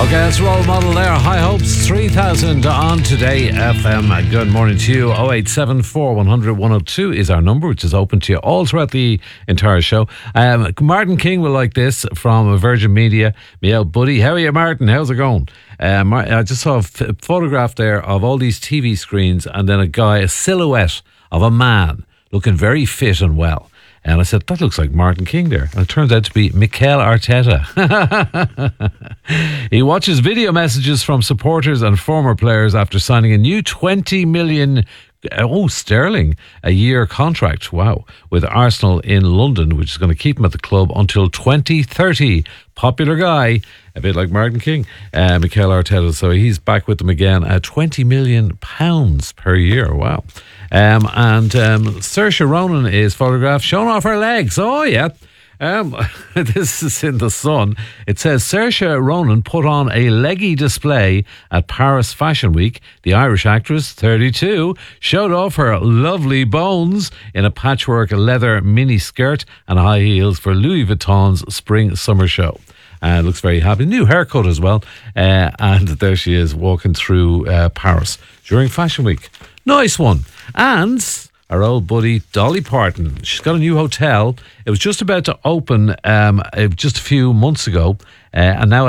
Okay, that's role model there. High Hopes 3000 on Today FM. Good morning to you. 0874 100 102 is our number, which is open to you all throughout the entire show. Martin King will like this from Virgin Media. Me old buddy. How are you, Martin? How's it going? I just saw a photograph there of all these TV screens and then a silhouette of a man looking very fit and well. And I said, that looks like Martin King there. And it turns out to be Mikel Arteta. He watches video messages from supporters and former players after signing a new 20 million sterling a year contract, with Arsenal in London, which is going to keep him at the club until 2030. Popular guy, a bit like Martin King, Mikel Arteta. So he's back with them again at £20 million per year. Wow. And Saoirse Ronan is photographed showing off her legs. Oh, yeah. This is in The Sun. It says Saoirse Ronan put on a leggy display at Paris Fashion Week. The Irish actress, 32, showed off her lovely bones in a patchwork leather mini skirt and high heels for Louis Vuitton's spring-summer show. Looks very happy. New haircut as well. And there she is walking through Paris during Fashion Week. Nice one. And our old buddy Dolly Parton, she's got a new hotel. It was just about to open just a few months ago, and now